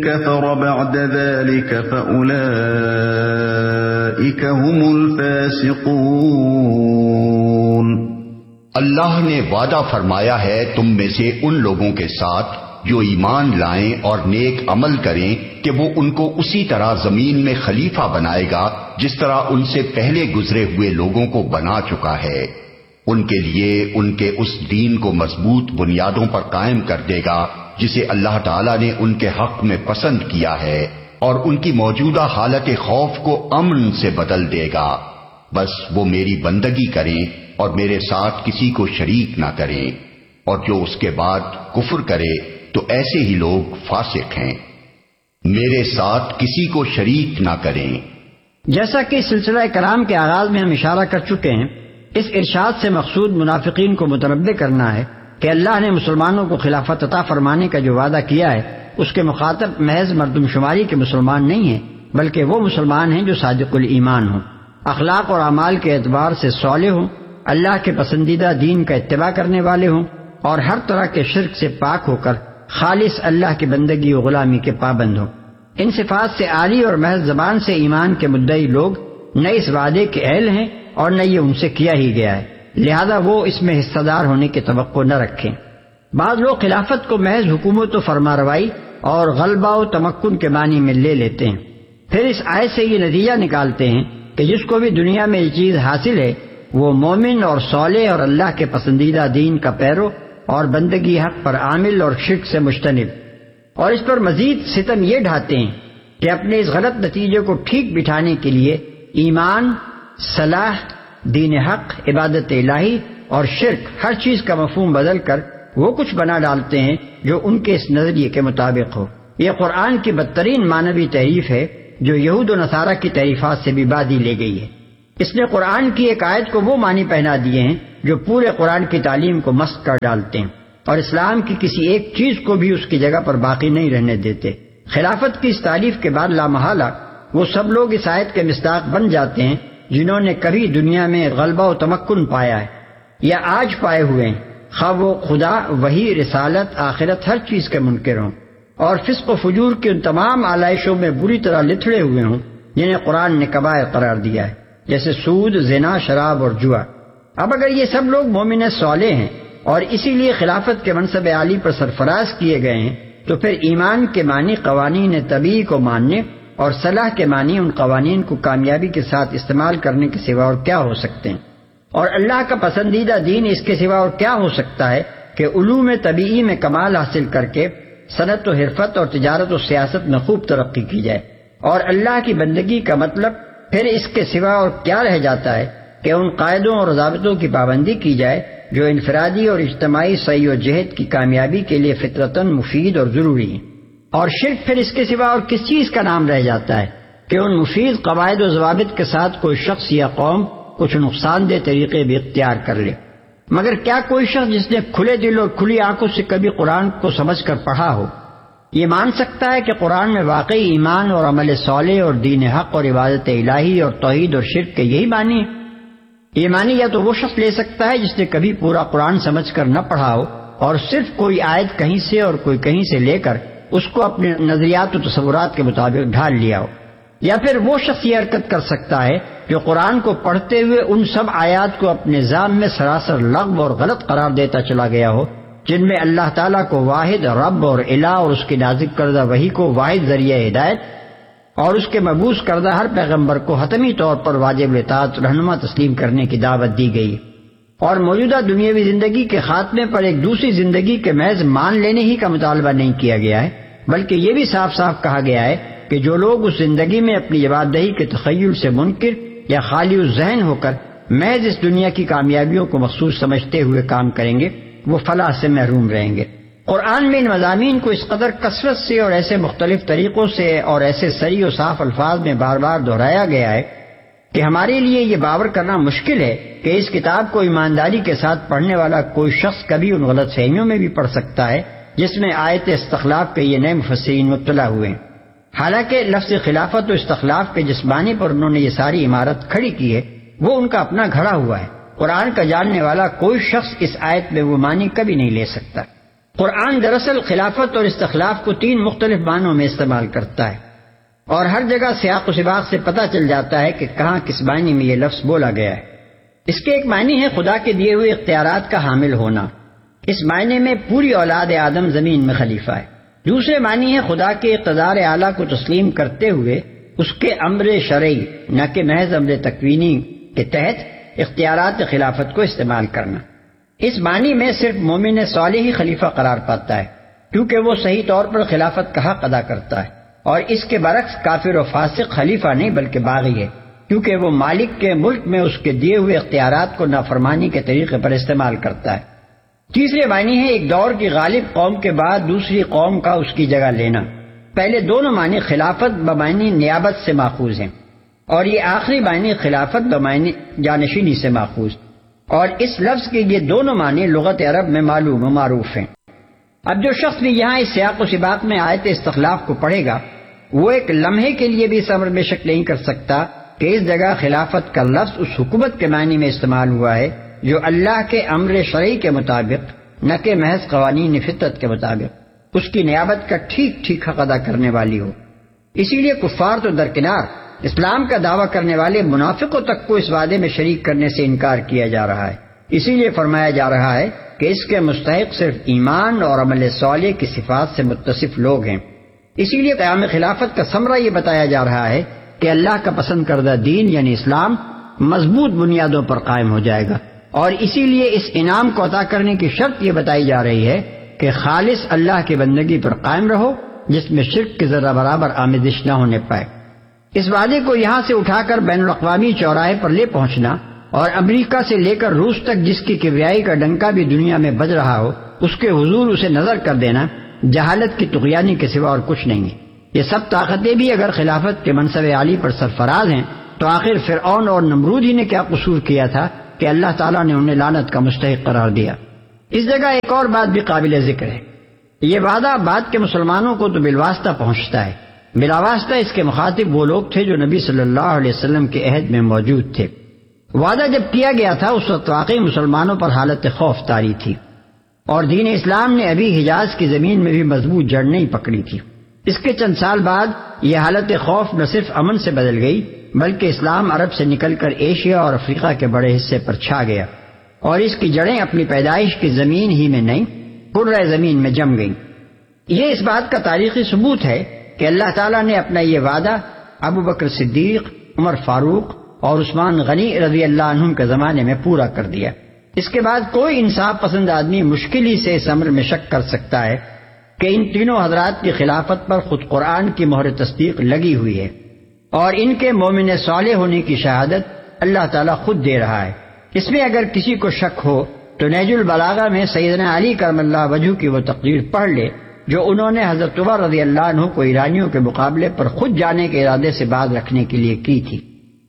كفر بعد ذلك فأولئك هم الفاسقون۔ اللہ نے وعدہ فرمایا ہے تم میں سے ان لوگوں کے ساتھ جو ایمان لائیں اور نیک عمل کریں کہ وہ ان کو اسی طرح زمین میں خلیفہ بنائے گا جس طرح ان سے پہلے گزرے ہوئے لوگوں کو بنا چکا ہے۔ ان کے لیے ان کے اس دین کو مضبوط بنیادوں پر قائم کر دے گا جسے اللہ تعالیٰ نے ان کے حق میں پسند کیا ہے، اور ان کی موجودہ حالت خوف کو امن سے بدل دے گا۔ بس وہ میری بندگی کریں اور میرے ساتھ کسی کو شریک نہ کریں، اور جو اس کے بعد کفر کرے تو ایسے ہی لوگ فاسق ہیں۔ میرے ساتھ کسی کو شریک نہ کریں۔ جیسا کہ سلسلہ کلام کے آغاز میں ہم اشارہ کر چکے ہیں، اس ارشاد سے مقصود منافقین کو متنبہ کرنا ہے کہ اللہ نے مسلمانوں کو خلافت عطا فرمانے کا جو وعدہ کیا ہے اس کے مخاطب محض مردم شماری کے مسلمان نہیں ہیں، بلکہ وہ مسلمان ہیں جو صادق الایمان ہوں، اخلاق اور اعمال کے اعتبار سے صالح ہوں، اللہ کے پسندیدہ دین کا اتباع کرنے والے ہوں، اور ہر طرح کے شرک سے پاک ہو کر خالص اللہ کی بندگی و غلامی کے پابند ہوں۔ ان صفات سے عالی اور محض زبان سے ایمان کے مدعی لوگ نہ اس وعدے کے اہل ہیں اور نہ یہ ان سے کیا ہی گیا ہے، لہذا وہ اس میں حصہ دار ہونے کی توقع نہ رکھیں۔ بعض لوگ خلافت کو محض حکومت و فرمانروائی اور غلبہ و تمکن کے معنی میں لے لیتے ہیں، پھر اس آیت سے یہ نتیجہ نکالتے ہیں کہ جس کو بھی دنیا میں یہ چیز حاصل ہے وہ مومن اور صالح اور اللہ کے پسندیدہ دین کا پیرو اور بندگی حق پر عامل اور شرک سے مجتنب، اور اس پر مزید ستم یہ ڈھاتے ہیں کہ اپنے اس غلط نتیجے کو ٹھیک بٹھانے کے لیے ایمان، صلاح، دین حق، عبادت الہی اور شرک ہر چیز کا مفہوم بدل کر وہ کچھ بنا ڈالتے ہیں جو ان کے اس نظریے کے مطابق ہو۔ یہ قرآن کی بدترین معنوی تحریف ہے جو یہود و نصارہ کی تحریفات سے بھی بادی لے گئی ہے۔ اس نے قرآن کی ایک آیت کو وہ معنی پہنا دیے ہیں جو پورے قرآن کی تعلیم کو مسخ کر ڈالتے ہیں، اور اسلام کی کسی ایک چیز کو بھی اس کی جگہ پر باقی نہیں رہنے دیتے۔ خلافت کی اس تعریف کے بعد لامحالہ وہ سب لوگ اس آیت کے مصداق بن جاتے ہیں جنہوں نے کبھی دنیا میں غلبہ و تمکن پایا ہے یا آج پائے ہوئے ہیں، خواہ وہ خدا، وحی، رسالت، آخرت، ہر چیز کے منکر ہوں، اور فسق و فجور کی ان تمام آلائشوں میں بری طرح لتھڑے ہوئے ہوں جنہیں قرآن نے کبائر قرار دیا ہے، جیسے سود، زنا، شراب اور جوا۔ اب اگر یہ سب لوگ مومن صالح ہیں اور اسی لیے خلافت کے منصب عالی پر سرفراز کیے گئے ہیں، تو پھر ایمان کے معنی قوانین طبیعی کو ماننے اور صلاح کے معنی ان قوانین کو کامیابی کے ساتھ استعمال کرنے کے سوا اور کیا ہو سکتے ہیں، اور اللہ کا پسندیدہ دین اس کے سوا اور کیا ہو سکتا ہے کہ علوم طبیعی میں کمال حاصل کر کے صنعت و حرفت اور تجارت و سیاست میں خوب ترقی کی جائے، اور اللہ کی بندگی کا مطلب پھر اس کے سوا اور کیا رہ جاتا ہے کہ ان قاعدوں اور ضابطوں کی پابندی کی جائے جو انفرادی اور اجتماعی سعی و جہد کی کامیابی کے لیے فطرتاً مفید اور ضروری ہیں، اور شرک پھر اس کے سوا اور کس چیز کا نام رہ جاتا ہے کہ ان مفید قواعد و ضوابط کے ساتھ کوئی شخص یا قوم کچھ نقصان دہ طریقے بھی اختیار کر لے۔ مگر کیا کوئی شخص جس نے کھلے دل اور کھلی آنکھوں سے کبھی قرآن کو سمجھ کر پڑھا ہو یہ مان سکتا ہے کہ قرآن میں واقعی ایمان اور عمل صالح اور دین حق اور عبادت الہی اور توحید اور شرک کے یہی معنی ہے؟ یہ معنی یا تو وہ شخص لے سکتا ہے جس نے کبھی پورا قرآن سمجھ کر نہ پڑھا ہو اور صرف کوئی آیت کہیں سے اور کوئی کہیں سے لے کر اس کو اپنے نظریات و تصورات کے مطابق ڈھال لیا ہو، یا پھر وہ شخص یہ حرکت کر سکتا ہے جو قرآن کو پڑھتے ہوئے ان سب آیات کو اپنے ذام میں سراسر لغو اور غلط قرار دیتا چلا گیا ہو جن میں اللہ تعالیٰ کو واحد رب اور الہ اور اس کی نازل کردہ وحی کو واحد ذریعہ ہدایت اور اس کے مبعوث کردہ ہر پیغمبر کو حتمی طور پر واجب اطاعت رہنما تسلیم کرنے کی دعوت دی گئی، اور موجودہ دنیاوی زندگی کے خاتمے پر ایک دوسری زندگی کے محض مان لینے ہی کا مطالبہ نہیں کیا گیا ہے، بلکہ یہ بھی صاف صاف کہا گیا ہے کہ جو لوگ اس زندگی میں اپنی جواب دہی کے تخیل سے منکر یا خالی الذہن ہو کر محض اس دنیا کی کامیابیوں کو مخصوص سمجھتے ہوئے کام کریں گے وہ فلاح سے محروم رہیں گے۔ قرآن میں ان مضامین کو اس قدر کثرت سے اور ایسے مختلف طریقوں سے اور ایسے صریح و صاف الفاظ میں بار بار دہرایا گیا ہے کہ ہمارے لیے یہ باور کرنا مشکل ہے کہ اس کتاب کو ایمانداری کے ساتھ پڑھنے والا کوئی شخص کبھی ان غلط فہمیوں میں بھی پڑھ سکتا ہے جس میں آیت استخلاف کے یہ نئے مفسرین مبتلا ہوئے ہیں۔ حالانکہ لفظ خلافت و استخلاف کے جس معنی پر انہوں نے یہ ساری عمارت کھڑی کی ہے وہ ان کا اپنا گھڑا ہوا ہے، قرآن کا جاننے والا کوئی شخص اس آیت میں وہ معنی کبھی نہیں لے سکتا۔ قرآن دراصل خلافت اور استخلاف کو 3 مختلف معنوں میں استعمال کرتا ہے، اور ہر جگہ سیاق و سباق سے پتہ چل جاتا ہے کہ کہاں کس معنی میں یہ لفظ بولا گیا ہے۔ اس کے ایک معنی ہے خدا کے دیے ہوئے اختیارات کا حامل ہونا، اس معنی میں پوری اولاد آدم زمین میں خلیفہ ہے۔ دوسرے معنی ہے خدا کے اقتدار اعلیٰ کو تسلیم کرتے ہوئے اس کے امر شرعی نہ کہ محض امر تکوینی کے تحت اختیارات خلافت کو استعمال کرنا۔ اس معنی میں صرف مومن صالح ہی خلیفہ قرار پاتا ہے، کیونکہ وہ صحیح طور پر خلافت کا حق ادا کرتا ہے، اور اس کے برعکس کافر و فاسق خلیفہ نہیں بلکہ باغی ہے، کیونکہ وہ مالک کے ملک میں اس کے دیے ہوئے اختیارات کو نافرمانی کے طریقے پر استعمال کرتا ہے۔ تیسرے معنی ہے ایک دور کی غالب قوم کے بعد دوسری قوم کا اس کی جگہ لینا۔ پہلے دونوں معنی خلافت بمعنی نیابت سے ماخوذ ہیں، اور یہ آخری معنی خلافت بمعنی جانشینی سے ماخوذ، اور اس لفظ کے یہ دونوں معنی لغت عرب میں معلوم و معروف ہیں۔ اب جو شخص بھی یہاں اس سیاق و سباق میں آیت استخلاف کو پڑھے گا، وہ ایک لمحے کے لیے بھی اس امر میں شک نہیں کر سکتا کہ اس جگہ خلافت کا لفظ اس حکومت کے معنی میں استعمال ہوا ہے جو اللہ کے امر شرعی کے مطابق نہ کہ محض قوانین فطرت کے مطابق اس کی نیابت کا ٹھیک ٹھیک حق ادا کرنے والی ہو۔ اسی لیے کفار تو درکنار، اسلام کا دعویٰ کرنے والے منافقوں تک کو اس وعدے میں شریک کرنے سے انکار کیا جا رہا ہے۔ اسی لیے فرمایا جا رہا ہے کہ اس کے مستحق صرف ایمان اور عمل صالح کی صفات سے متصف لوگ ہیں۔ اسی لیے قیام خلافت کا ثمرہ یہ بتایا جا رہا ہے کہ اللہ کا پسند کردہ دین یعنی اسلام مضبوط بنیادوں پر قائم ہو جائے گا، اور اسی لیے اس انعام کو عطا کرنے کی شرط یہ بتائی جا رہی ہے کہ خالص اللہ کی بندگی پر قائم رہو، جس میں شرک کی ذرہ برابر آمیزش نہ ہونے پائے۔ اس وعدے کو یہاں سے اٹھا کر بین الاقوامی چوراہے پر لے پہنچنا اور امریکہ سے لے کر روس تک جس کی کبریائی کا ڈنکا بھی دنیا میں بج رہا ہو اس کے حضور اسے نظر کر دینا جہالت کی طغیانی کے سوا اور کچھ نہیں ہے۔ یہ سب طاقتیں بھی اگر خلافت کے منصب عالی پر سرفراز ہیں تو آخر فرعون اور نمرود ہی نے کیا قصور کیا تھا کہ اللہ تعالیٰ نے انہیں لعنت کا مستحق قرار دیا۔ اس جگہ ایک اور بات بھی قابل ذکر ہے۔ یہ وعدہ بعد کے مسلمانوں کو تو بالواسطہ پہنچتا ہے، بلاواسطہ اس کے مخاطب وہ لوگ تھے جو نبی صلی اللہ علیہ وسلم کے عہد میں موجود تھے۔ وعدہ جب کیا گیا تھا اس وقت واقعی مسلمانوں پر حالت خوف طاری تھی، اور دین اسلام نے ابھی حجاز کی زمین میں بھی مضبوط جڑ نہیں پکڑی تھی۔ اس کے چند سال بعد یہ حالت خوف نہ صرف امن سے بدل گئی بلکہ اسلام عرب سے نکل کر ایشیا اور افریقہ کے بڑے حصے پر چھا گیا، اور اس کی جڑیں اپنی پیدائش کی زمین ہی میں نہیں کرۂ زمین میں جم گئیں۔ یہ اس بات کا تاریخی ثبوت ہے کہ اللہ تعالیٰ نے اپنا یہ وعدہ ابو بکر صدیق، عمر فاروق اور عثمان غنی رضی اللہ عنہم کے زمانے میں پورا کر دیا۔ اس کے بعد کوئی انصاف پسند آدمی مشکل ہی سے اس امر میں شک کر سکتا ہے کہ ان تینوں حضرات کی خلافت پر خود قرآن کی مہر تصدیق لگی ہوئی ہے، اور ان کے مومن صالح ہونے کی شہادت اللہ تعالیٰ خود دے رہا ہے۔ اس میں اگر کسی کو شک ہو تو نہج البلاغہ میں سیدنا علی کرم اللہ وجہ کی وہ تقریر پڑھ لے جو انہوں نے حضرت عمر رضی اللہ عنہ کو ایرانیوں کے مقابلے پر خود جانے کے ارادے سے باز رکھنے کے لیے کی تھی۔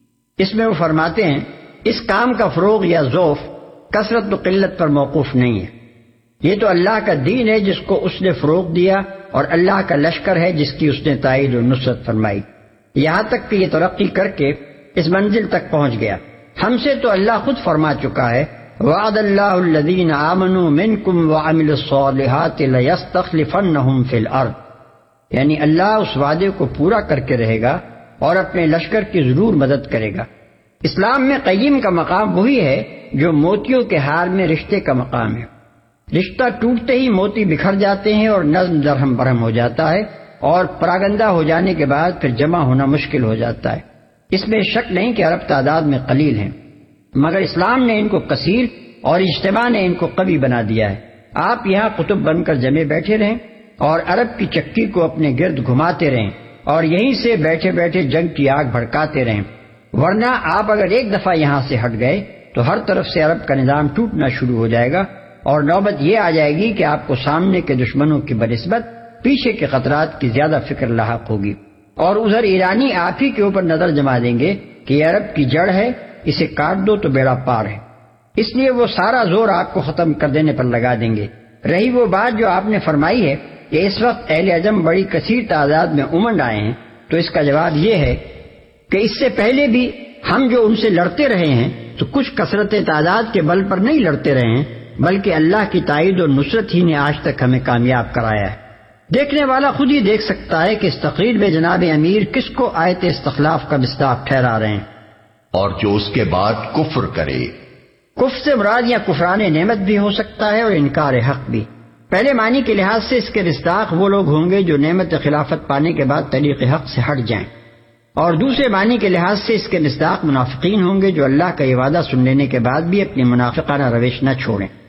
اس میں وہ فرماتے ہیں اس کام کا فروغ یا ذوف کثرت و قلت پر موقوف نہیں ہے، یہ تو اللہ کا دین ہے جس کو اس نے فروغ دیا، اور اللہ کا لشکر ہے جس کی اس نے تائید و نصرت فرمائی، یہاں تک کہ یہ ترقی کر کے اس منزل تک پہنچ گیا۔ ہم سے تو اللہ خود فرما چکا ہے وعد اللہ الذین آمنوا منکم وعملوا الصالحات لیستخلفنہم فی الارض، یعنی اللہ اس وعدے کو پورا کر کے رہے گا اور اپنے لشکر کی ضرور مدد کرے گا۔ اسلام میں قیم کا مقام وہی ہے جو موتیوں کے ہار میں رشتے کا مقام ہے۔ رشتہ ٹوٹتے ہی موتی بکھر جاتے ہیں اور نظم درہم برہم ہو جاتا ہے، اور پراگندہ ہو جانے کے بعد پھر جمع ہونا مشکل ہو جاتا ہے۔ اس میں شک نہیں کہ عرب تعداد میں قلیل ہیں، مگر اسلام نے ان کو کثیر اور اجتماع نے ان کو قوی بنا دیا ہے۔ آپ یہاں قطب بن کر جمے بیٹھے رہیں اور عرب کی چکی کو اپنے گرد گھماتے رہیں اور یہیں سے بیٹھے بیٹھے جنگ کی آگ بھڑکاتے رہیں، ورنہ آپ اگر ایک دفعہ یہاں سے ہٹ گئے تو ہر طرف سے عرب کا نظام ٹوٹنا شروع ہو جائے گا، اور نوبت یہ آ جائے گی کہ آپ کو سامنے کے دشمنوں کی بنسبت پیچھے کے خطرات کی زیادہ فکر لاحق ہوگی، اور ادھر ایرانی آپ ہی کے اوپر نظر جما دیں گے کہ یہ عرب کی جڑ ہے، اسے کاٹ دو تو بیڑا پار ہے۔ اس لیے وہ سارا زور آپ کو ختم کر دینے پر لگا دیں گے۔ رہی وہ بات جو آپ نے فرمائی ہے کہ اس وقت اہل عجم بڑی کثیر تعداد میں امنڈ آئے ہیں، تو اس کا جواب یہ ہے کہ اس سے پہلے بھی ہم جو ان سے لڑتے رہے ہیں تو کچھ کثرت تعداد کے بل پر نہیں لڑتے رہے ہیں، بلکہ اللہ کی تائید اور نصرت ہی نے آج تک ہمیں کامیاب کرایا ہے۔ دیکھنے والا خود ہی دیکھ سکتا ہے کہ اس تقریر میں جناب امیر کس کو آیت استخلاف کا مصداق ٹھہرا رہے ہیں۔ اور جو اس کے بعد کفر کرے، کفر سے مراد یا کفران نعمت بھی ہو سکتا ہے اور انکار حق بھی۔ پہلے معنی کے لحاظ سے اس کے مصداق وہ لوگ ہوں گے جو نعمت خلافت پانے کے بعد طریق حق سے ہٹ جائیں، اور دوسرے معنی کے لحاظ سے اس کے مصداق منافقین ہوں گے جو اللہ کا یہ وعدہ سن لینے کے بعد بھی اپنی منافقانہ روش نہ چھوڑیں۔